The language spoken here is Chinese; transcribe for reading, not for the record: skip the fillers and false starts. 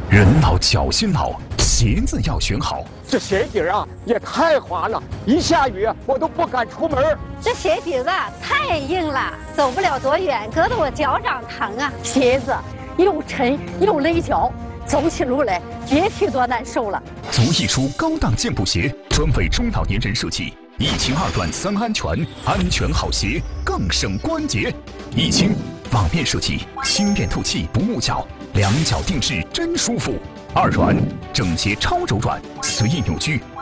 人老脚心老，鞋子要选好。 这鞋底啊也太滑了，一下雨我都不敢出门。 这鞋底子太硬了，走不了多远，硌得我脚掌疼啊。鞋子又沉又勒脚，走起路来别提多难受了。 足一出高档健步鞋，专为中老年人设计，1轻2短3安全，安全好鞋更省关节。1轻网面设计，轻便透气不木脚，2脚定制真舒服。2软整鞋超柔软，随意扭曲，